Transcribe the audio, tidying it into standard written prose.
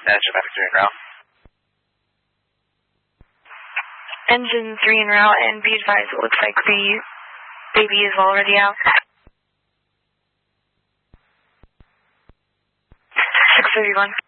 Traffic 3 en route. Engine 3 en route, and be advised, it looks like the baby is already out. 631.